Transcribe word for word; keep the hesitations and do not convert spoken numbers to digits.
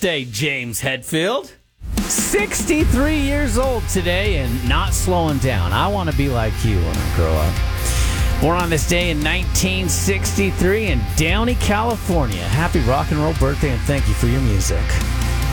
birthday, James Hetfield. sixty-three years old today and not slowing down. I want to be like you when I grow up. Born on this day in nineteen sixty-three in Downey, California. Happy rock and roll birthday and thank you for your music.